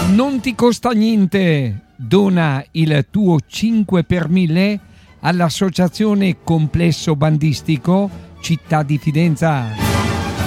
Non ti costa niente, dona il tuo 5 per 1000 all'Associazione Complesso Bandistico Città di Fidenza.